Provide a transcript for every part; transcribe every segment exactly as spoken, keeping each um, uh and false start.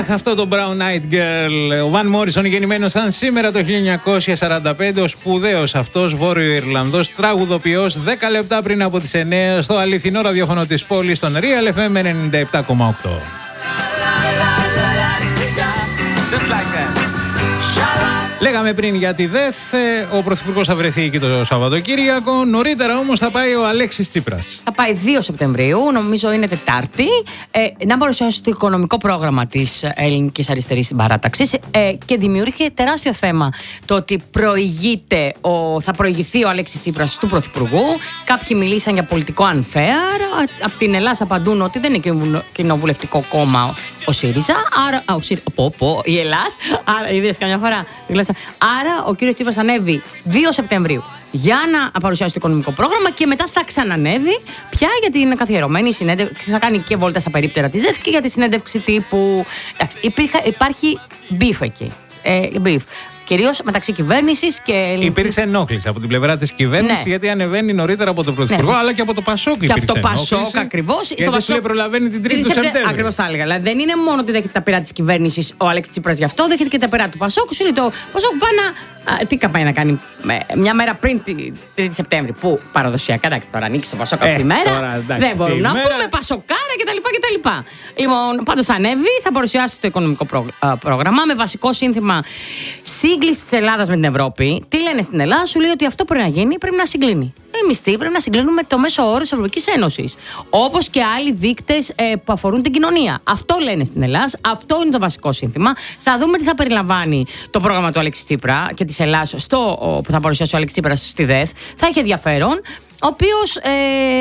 Αυτό το Brown Eyed Girl. Ο Βαν Μόρισον, γεννημένος σαν σήμερα το χίλια εννιακόσια σαράντα πέντε, ο σπουδαίος αυτός Βόρειο Ιρλανδός τραγουδοποιός, δέκα λεπτά πριν από τις εννιά στο αληθινό ραδιόφωνο της πόλης, στον Real εφ εμ ενενήντα επτά κόμμα οκτώ. Λέγαμε πριν για τη ΔΕΘ, ο Πρωθυπουργός θα βρεθεί εκεί το Σαββατοκύριακο. Νωρίτερα όμως θα πάει ο Αλέξης Τσίπρας. Θα πάει δύο Σεπτεμβρίου, νομίζω είναι Τετάρτη, ε, να παρουσιάσει το οικονομικό πρόγραμμα της Ελληνικής Αριστερής Συμπαράταξης. Ε, και δημιουργήθηκε τεράστιο θέμα το ότι προηγείται ο, θα προηγηθεί ο Αλέξης Τσίπρας του Πρωθυπουργού. Κάποιοι μιλήσαν για πολιτικό unfair. Από την Ελλάδα απαντούν ότι δεν είναι κοινοβουλευτικό κόμμα ο ΣΥΡΙΖΑ. Άρα. Α, ο ΣΥΡΙΖΑ, πω, πω, η Ελλάδα. Άρα, είδες καμιά φορά. Άρα ο κύριος Τσίπρας ανέβει δύο Σεπτεμβρίου για να παρουσιάσει το οικονομικό πρόγραμμα και μετά θα ξανανέβει πια για την καθιερωμένη συνέντευξη. Θα κάνει και βόλτα στα περίπτερα της ΔΕΘ και για τη συνέντευξη τύπου. Εντάξει, υπήρχε, υπάρχει μπιφ εκεί. Ε, μπιφ. Κυρίως μεταξύ κυβέρνησης και ελληνικής. Υπήρξε ενόχληση από την πλευρά της κυβέρνησης, ναι, γιατί ανεβαίνει νωρίτερα από τον Πρωθυπουργό, ναι, αλλά και από το ΠΑΣΟΚ. Και από το ΠΑΣΟΚ ακριβώς. Γιατί το ΠΑΣΟΚ προλαβαίνει την τρίτη του Σεπτέμβρη. Ακριβώς τα έλεγα. Δηλαδή δεν είναι μόνο ότι δέχεται τα πειρά της κυβέρνησης ο Αλέξης Τσίπρας γι' αυτό, δέχεται και τα πειρά του ΠΑΣΟΚ. Σου λέει το ΠΑΣΟΚ πάει να. Τι πάει να κάνει μια μέρα πριν την τρίτη Σεπτέμβρη, που παραδοσιακά, εντάξει, τώρα ανοίξει το ΠΑΣΟΚ από τη μέρα. Δεν μπορούμε να πούμε ΠΑΣΟΚάρα κτλ. Λοιπόν, πάντως θα ανέβει, θα παρουσιάσει το οικονομικό πρόγραμμα με βασικό σύνθημα σύγκληση της Ελλάδας με την Ευρώπη. Τι λένε στην Ελλάδα, σου λέει ότι αυτό πρέπει να γίνει, πρέπει να συγκλίνει. Οι μισθοί πρέπει να συγκλίνουν με το μέσο όρο της Ευρωπαϊκής Ένωσης. Όπως και άλλοι δείκτες ε, που αφορούν την κοινωνία. Αυτό λένε στην Ελλάδα, αυτό είναι το βασικό σύνθημα. Θα δούμε τι θα περιλαμβάνει το πρόγραμμα του Αλέξη Τσίπρα και της Ελλάδας στο, που θα παρουσιάσει ο Αλέξη Τσίπρας στη ΔΕΘ. Θα έχει ενδιαφέρον. Ο οποίος ε,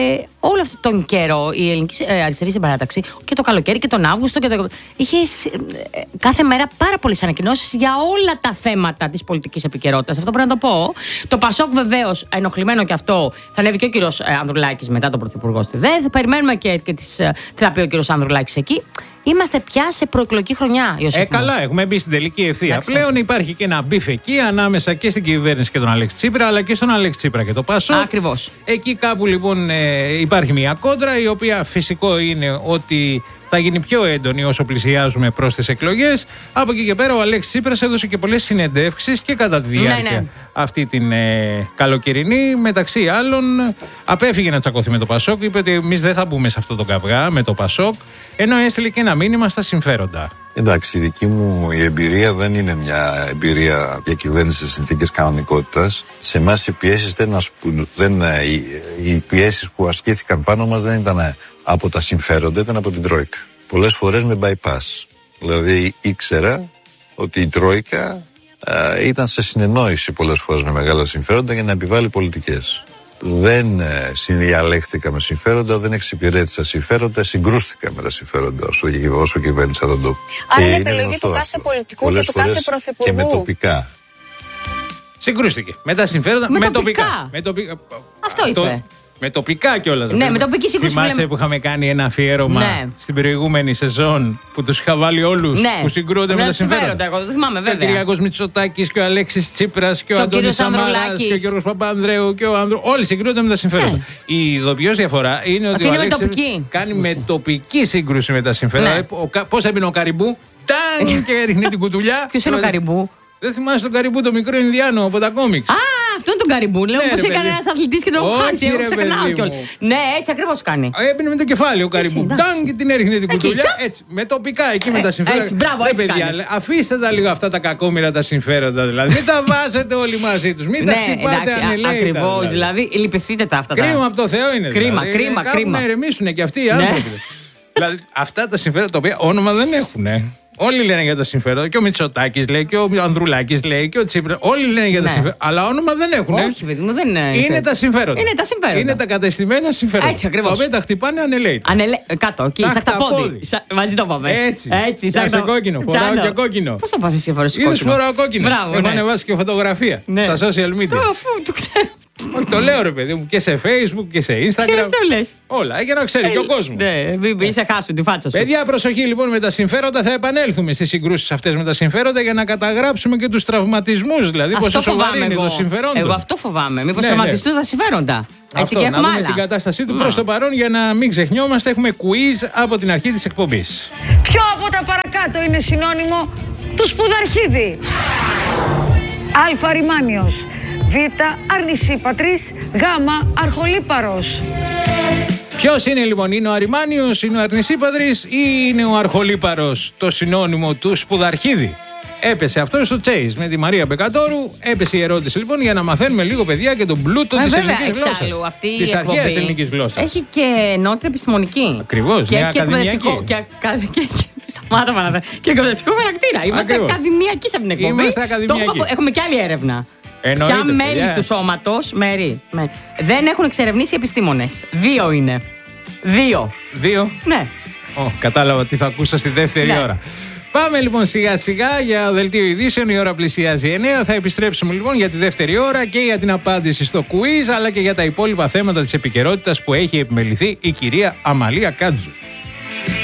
όλο αυτόν τον καιρό η Ελληνική ε, Αριστερή Συμπαράταξη και το καλοκαίρι και τον Αύγουστο και το, είχε ε, κάθε μέρα πάρα πολλές ανακοινώσεις για όλα τα θέματα της πολιτικής επικαιρότητας. Αυτό πρέπει να το πω. Το ΠΑΣΟΚ βεβαίως, ενοχλημένο και αυτό, θα ανέβει και ο κύριος ε, Ανδρουλάκης μετά τον Πρωθυπουργό στη ΔΕΘ. Περιμένουμε και, και τις, ε, τι θα πει ο κύριος Ανδρουλάκης εκεί. Είμαστε πια σε προεκλογική χρονιά, Ιωσήφ. Ε, καλά, έχουμε μπει στην τελική ευθεία. Άξε. Πλέον υπάρχει και ένα μπιφ εκεί ανάμεσα και στην κυβέρνηση και τον Αλέξη Τσίπρα, αλλά και στον Αλέξη Τσίπρα και το ΠΑΣΟΚ. Ακριβώς. Εκεί κάπου λοιπόν ε, υπάρχει μια κόντρα, η οποία φυσικό είναι ότι θα γίνει πιο έντονη όσο πλησιάζουμε προς τις εκλογές. Από εκεί και πέρα ο Αλέξης Τσίπρας έδωσε και πολλές συνεντεύξεις και κατά τη διάρκεια, ναι, ναι, αυτή την ε, καλοκαιρινή. Μεταξύ άλλων, απέφυγε να τσακωθεί με το ΠΑΣΟΚ, είπε ότι εμείς δεν θα μπούμε σε αυτό το καυγά με το ΠΑΣΟΚ, ενώ έστειλε και ένα μήνυμα στα συμφέροντα. Εντάξει, η δική μου η εμπειρία δεν είναι μια εμπειρία διακυβέρνηση σε συνθήκες κανονικότητας. Σε εμάς οι πιέσεις δεν, ασκούν, δεν οι, οι πιέσεις που ασκήθηκαν πάνω μας δεν ήταν από τα συμφέροντα, ήταν από την Τρόικα. Πολλές φορές με bypass. Δηλαδή ήξερα ότι η Τρόικα α, ήταν σε συνεννόηση πολλές φορές με μεγάλα συμφέροντα για να επιβάλλει πολιτικές. Δεν ε, συνδιαλέχτηκα με συμφέροντα, δεν εξυπηρέτησα συμφέροντα, συγκρούστηκα με τα συμφέροντα όσο, όσο κυβέρνησα τον τόπο. Άρα είναι επιλογή του κάθε πολιτικού πολλές και του κάθε πρωθυπουργού. Και με τοπικά. Συγκρούστηκε με τα συμφέροντα, με, με τοπικά. τοπικά. Με τοπικά. Αυτό είπε. Αυτό... Με τοπικά κιόλας. Ναι, με τοπική σύγκρουση. Θυμάσαι που, λέμε... που είχαμε κάνει ένα αφιέρωμα, ναι, στην προηγούμενη σεζόν που τους είχα βάλει όλους, ναι, που συγκρούονται με τα συμφέροντα. Εγώ το θυμάμαι, βέβαια. Και ο Κυριάκος Μητσοτάκης και ο Αλέξης Τσίπρας και ο, ο Αντώνης Σαμαράς και ο Γιώργος Παπανδρέου και ο Άνδρου. Όλοι συγκρούονται με τα συμφέροντα. Ναι. Η ειδοποιώς διαφορά είναι ότι, ότι ο Αλέξης κάνει με τοπική σύγκρουση με τα συμφέροντα. Ναι. Πώς έμπαινε ο Καριμπού, τάγκ, και έριχνε την κουτουλιά. Ποιος είναι ο Καριμπού? Δεν θυμάσαι τον Καριμπού, το μικρό Ινδιάνο από τα κόμιξ? Α, αυτόν τον Καριμπού. Λέω πως έκανε ένας αθλητής και τον έχω χάσει. Εγώ ξεχνάω κιόλας. Ναι, έτσι ακριβώς κάνει. Έμπαινε με το κεφάλι ο Καριμπού. Τάγκ και την έριχνε την κουτουλιά. Έτσι, με τοπικά εκεί με τα συμφέροντα. Έτσι, μπράβο, έτσι κάνει. Αφήστε τα λίγο αυτά τα κακόμοιρα τα συμφέροντα δηλαδή. Μην τα βάζετε όλοι μαζί τους. Μην τα χτυπάτε ανελαίητα. Ακριβώς, δηλαδή λυπηθείτε τα αυτά. Κρίμα από το Θεό είναι. Κρίμα, κρίμα, κρίμα. Να ηρεμήσουν και αυτοί οι άνθρωποι. Δηλαδή αυτά τα συμφέροντα τα οποία όνομα δεν έχουν. Όλοι λένε για τα συμφέροντα. Και ο Μητσοτάκης λέει, και ο Ανδρουλάκης λέει, και ο Τσίπρας. Όλοι λένε για τα, ναι, συμφέροντα. Αλλά όνομα δεν έχουν. Όχι, παιδί μου, δεν είναι. Είναι τα συμφέροντα. Είναι τα συμφέροντα. Είναι τα κατεστημένα συμφέροντα. Έτσι ακριβώς. Τα οποία τα χτυπάνε ανελαίητα. Ανελε... Κάτω, εκεί, σαν τα πόδι. Σα... Μαζί το πάμε. Έτσι. Έτσι, σαν το κόκκινο. Φοράω και κόκκινο. Πώς το πάθεις εσύ φορές κόκκινο? Είδες φοράω κόκκινο. Έχω ανεβάσει και φωτογραφία στα social media. Αφού το ξέρω. Όχι, το λέω ρε παιδί μου, και σε Facebook και σε Instagram. Και το λες. Όλα, για να ξέρει και ο κόσμος. Ναι, μην σε χάσουν τη φάτσα σου. Παιδιά, προσοχή λοιπόν με τα συμφέροντα. Θα επανέλθουμε στις συγκρούσεις αυτές με τα συμφέροντα για να καταγράψουμε και τους τραυματισμούς. Δηλαδή, πόσο σοβαρή είναι το συμφέρον. Εγώ αυτό φοβάμαι. Μήπως τραυματιστούν τα συμφέροντα. Έτσι και να δούμε την κατάστασή του. Προς το παρόν, για να μην ξεχνιόμαστε, έχουμε quiz από την αρχή της εκπομπής. Ποιο από τα παρακάτω κάτω είναι συνώνυμο του σπουδαρχίδι? Α. Αριμάνιος, Β. Αρνησίπατρης, Γ. Αρχολίπαρος. Ποιος είναι λοιπόν, είναι ο Αριμάνιος, είναι ο Αρνησίπατρης ή είναι ο Αρχολίπαρος, το συνώνυμο του σπουδαρχίδι? Έπεσε αυτό στο Chase με τη Μαρία Μπεκατόρου. Έπεσε η ερώτηση λοιπόν για να μαθαίνουμε λίγο, παιδιά, και τον πλούτο της ελληνικής γλώσσας. Της αρχαίας ελληνικής γλώσσας. Έχει και ενότητα επιστημονική. Ακριβώς, και μια έχει ακαδημιακή. Και, και, και, σταμάτα να και εκπαιδευτικό χαρακτήρα. Είμαστε ακαδημιακοί σε αυτήν την εκπομπή. Είμαστε ακαδημιακοί. Το, έχουμε και άλλη έρευνα. Εννοείται, ποια μέλη παιδιά. του σώματος μέρη, με, δεν έχουν εξερευνήσει οι επιστήμονες? Δύο είναι. Δύο. Δύο. Ναι. Oh, κατάλαβα τι θα ακούσα στη δεύτερη ναι. ώρα. Πάμε λοιπόν σιγά σιγά για δελτίο ειδήσεων. Η ώρα πλησιάζει εννέα. Θα επιστρέψουμε λοιπόν για τη δεύτερη ώρα και για την απάντηση στο quiz, αλλά και για τα υπόλοιπα θέματα της επικαιρότητας που έχει επιμεληθεί η κυρία Αμαλία Κάτζου.